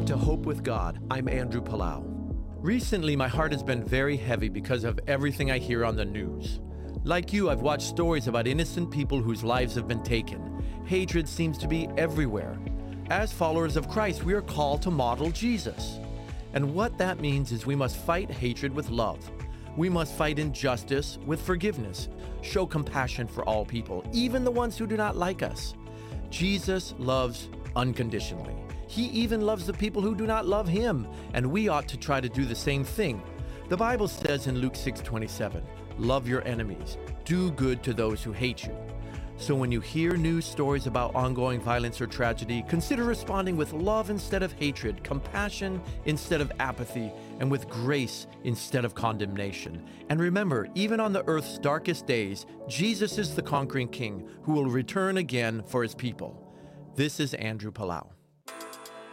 to Hope with God. I'm Andrew Palau. Recently, my heart has been very heavy because of everything I hear on the news. Like you, I've watched stories about innocent people whose lives have been taken. Hatred seems to be everywhere. As followers of Christ, we are called to model Jesus. And what that means is we must fight hatred with love. We must fight injustice with forgiveness, show compassion for all people, even the ones who do not like us. Jesus loves unconditionally. He even loves the people who do not love him, and we ought to try to do the same thing. The Bible says in Luke 6:27, love your enemies, do good to those who hate you. So when you hear news stories about ongoing violence or tragedy, consider responding with love instead of hatred, compassion instead of apathy, and with grace instead of condemnation. And remember, even on the earth's darkest days, Jesus is the conquering King who will return again for his people. This is Andrew Palau.